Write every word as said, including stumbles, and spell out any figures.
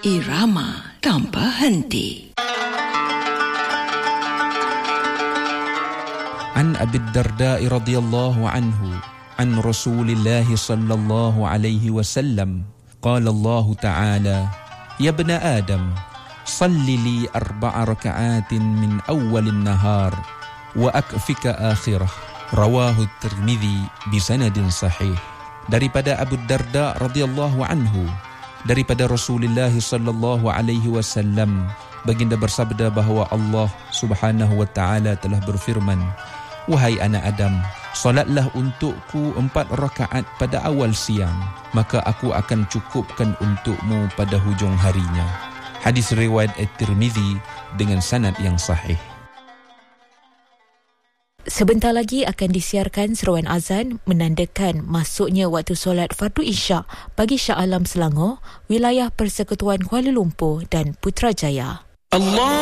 Irama tanpa henti. An Abi Darda radhiyallahu anhu an Rasulillah sallallahu alaihi wasallam qala Allah ta'ala ya ibna Adam salli li arba'a raka'atin min awwalin nahar wa akfika akhirah. Rawahu Tirmidzi bisanadin sahih. Daripada Abu Darda radhiyallahu anhu, daripada Rasulullah sallallahu alaihi wasallam, baginda bersabda bahawa Allah Subhanahu wa taala telah berfirman, wahai anak Adam, solatlah untukku empat rakaat pada awal siang, maka aku akan cukupkan untukmu pada hujung harinya. Hadis riwayat At-Tirmidzi dengan sanad yang sahih. Sebentar lagi akan disiarkan seruan azan menandakan masuknya waktu solat fardu isyak bagi Shah Alam Selangor, wilayah Persekutuan Kuala Lumpur dan Putrajaya. Allah